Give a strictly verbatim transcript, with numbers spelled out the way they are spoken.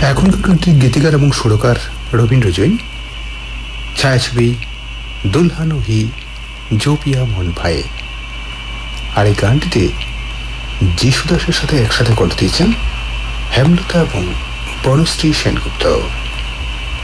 এখনকার গানটির গীতিকার এবং সুরকার রবীন্দ্র জৈন, ছায়াছবি দুলহানো হি জো পিয়া মন ভাই। আর এই গানটিতে যিশু দাসের সাথে একসাথে কণ্ঠ দিয়েছেন হেমলতা এবং বনশ্রী সেনগুপ্ত।